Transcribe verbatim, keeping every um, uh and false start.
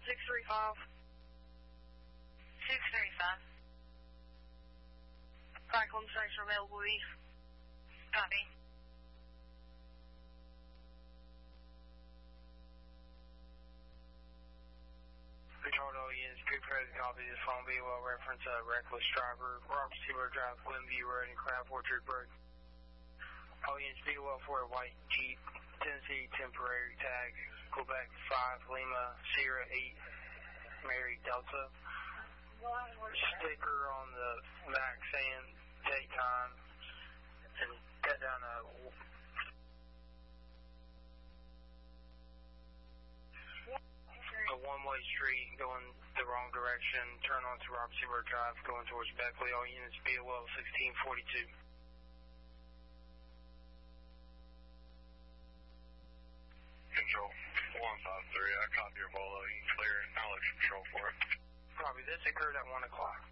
six three five. six three five. Cyclone station available east. Copy. Control to all units, prepare to copy this phone be well reference uh, reckless driver, Robert Seabird Drive, Glenview Road, and Craft Orchard Road. All units, be well for a white Jeep, Tennessee temporary tag, Quebec five, Lima, Sierra eight, Mary Delta. Sticker on the back saying take time and cut down a a one-way street going the wrong direction, turn onto Robert Seabird Drive, going towards Beckley. All units, B O L sixteen forty-two. Control one five three, I copy your bolo. You can clear it. I'll let you control for it. Copy. This occurred at one o'clock.